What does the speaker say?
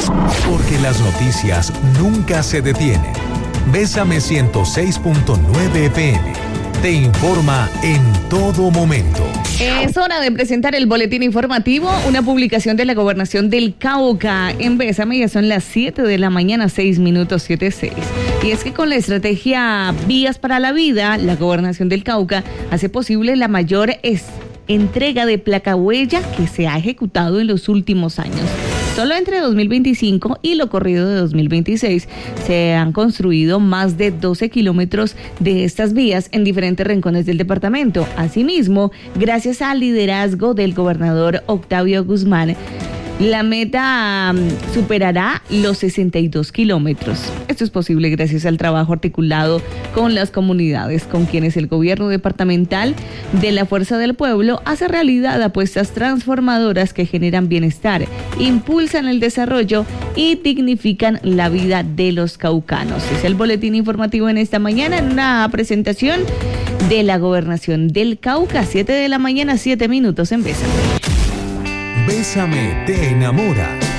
Porque las noticias nunca se detienen. Bésame 106.9 FM. Te informa en todo momento. Es hora de presentar el boletín informativo, una publicación de la Gobernación del Cauca. En Bésame ya son las 7 de la mañana, 6 minutos, 7:06. Y es que con la estrategia Vías para la Vida, la Gobernación del Cauca hace posible la mayor entrega de placa huella que se ha ejecutado en los últimos años. Solo entre 2025 y lo corrido de 2026 se han construido más de 12 kilómetros de estas vías en diferentes rincones del departamento. Asimismo, gracias al liderazgo del gobernador Octavio Guzmán, la meta superará los 62 kilómetros. Esto es posible gracias al trabajo articulado con las comunidades, con quienes el gobierno departamental de la Fuerza del Pueblo hace realidad apuestas transformadoras que generan bienestar, impulsan el desarrollo y dignifican la vida de los caucanos. Es el boletín informativo en esta mañana, en una presentación de la Gobernación del Cauca, 7 de la mañana, 7 minutos en Bésame. Bésame te enamora.